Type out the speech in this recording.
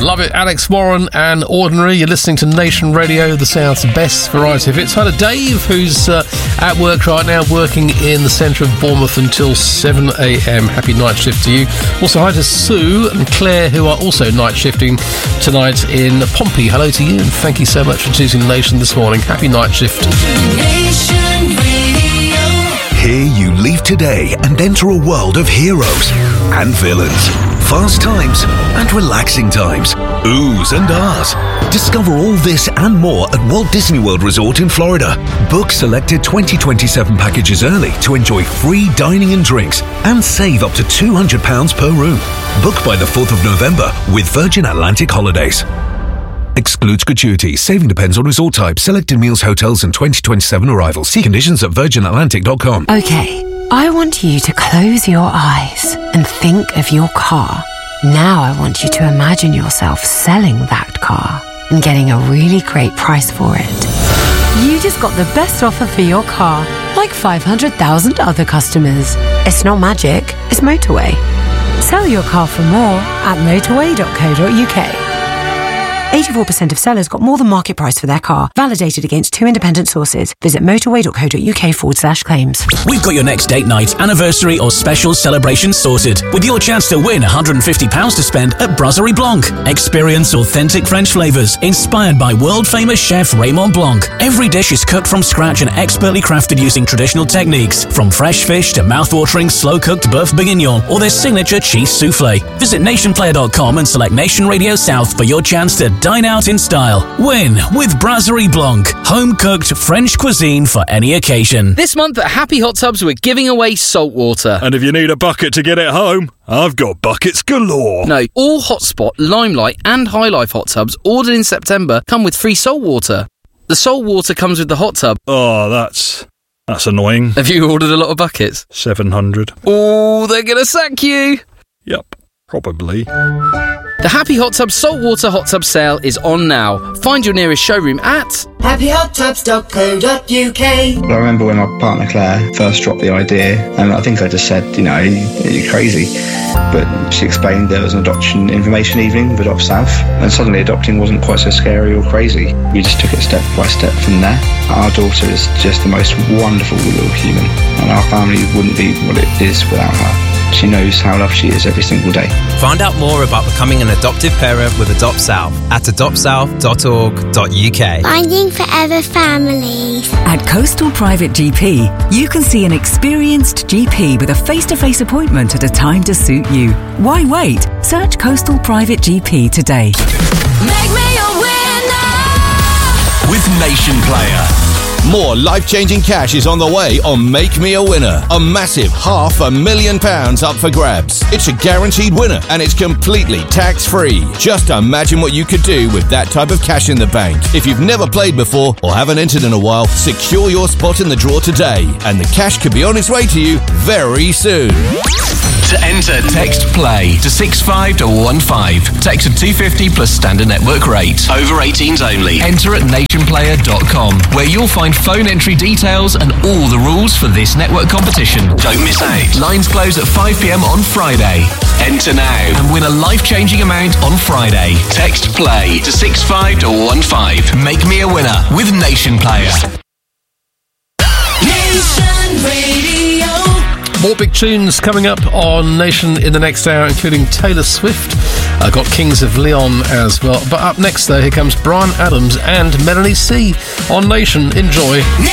Love it. Alex Warren and Ordinary. You're listening to Nation Radio, the South's best variety of hits. Hi to Dave, who's at work right now, working in the centre of Bournemouth until 7 a.m. Happy night shift to you. Also, hi to Sue and Claire, who are also night shifting tonight in Pompey. Hello to you, and thank you so much for choosing Nation this morning. Happy night shift. Nation Radio. Here you leave today and enter a world of heroes and villains, fast times and relaxing times, oohs and ahs. Discover all this and more at Walt Disney World Resort in Florida. Book selected 2027 packages early to enjoy free dining and drinks and save up to £200 per room. Book by the 4th of November with Virgin Atlantic Holidays. Excludes gratuity. Saving depends on resort type, selected meals, hotels and 2027 arrivals. See conditions at virginatlantic.com. Okay, I want you to close your eyes and think of your car. Now I want you to imagine yourself selling that car and getting a really great price for it. You just got the best offer for your car, like 500,000 other customers. It's not magic, it's Motorway. Sell your car for more at motorway.co.uk. 84% of sellers got more than market price for their car, validated against 2 independent sources. Visit motorway.co.uk/claims. We've got your next date night, anniversary or special celebration sorted, with your chance to win £150 to spend at Brasserie Blanc. Experience authentic French flavours inspired by world-famous chef Raymond Blanc. Every dish is cooked from scratch and expertly crafted using traditional techniques, from fresh fish to mouth-watering slow-cooked bœuf bourguignon or their signature cheese soufflé. Visit nationplayer.com and select Nation Radio South for your chance to dine out in style. Win with Brasserie Blanc, home-cooked French cuisine for any occasion. This month at Happy Hot Tubs, we're giving away salt water. And if you need a bucket to get it home, I've got buckets galore. No, all Hotspot, Limelight and High Life hot tubs ordered in September come with free salt water. The salt water comes with the hot tub. Oh, that's annoying. Have you ordered a lot of buckets? 700. Oh, they're going to sack you. Yep, probably. The Happy Hot Tub Saltwater Hot Tub Sale is on now. Find your nearest showroom at happyhottubs.co.uk. I remember when my partner Claire first dropped the idea, and I think I just said, you're crazy. But she explained there was an adoption information evening with Adopt South, and suddenly adopting wasn't quite so scary or crazy. We just took it step by step from there. Our daughter is just the most wonderful little human, and our family wouldn't be what it is without her. She knows how loved she is every single day. Find out more about becoming an adoptive parent with Adopt South at adoptsouth.org.uk. Finding forever families. At Coastal Private GP, you can see an experienced GP with a face-to-face appointment at a time to suit you. Why wait? Search Coastal Private GP today. Make me a winner with Nation Player. More life-changing cash is on the way on Make Me a Winner. A massive £500,000 up for grabs. It's a guaranteed winner and it's completely tax-free. Just imagine what you could do with that type of cash in the bank. If you've never played before or haven't entered in a while, secure your spot in the draw today and the cash could be on its way to you very soon. To enter, text PLAY to 65215. Text of $2.50 plus standard network rate. Over 18s only. Enter at nationplayer.com, where you'll find phone entry details and all the rules for this network competition. Don't miss out. Lines close at 5 p.m. on Friday. Enter now and win a life-changing amount on Friday. Text PLAY to 65215. Make me a winner with Nation Player. Nation Radio. More big tunes coming up on Nation in the next hour, including Taylor Swift. Got Kings of Leon as well. But up next, though, here comes Bryan Adams and Melanie C on Nation. Enjoy.